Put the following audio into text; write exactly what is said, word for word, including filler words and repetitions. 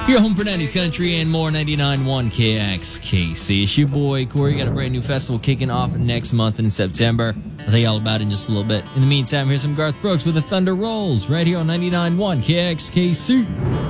You're home for nineties country and more. ninety-nine point one K X K C. It's your boy, Corey. Got a brand new festival kicking off next month in September. I'll tell you all about it in just a little bit. In the meantime, here's some Garth Brooks with The Thunder Rolls right here on ninety-nine point one K X K C.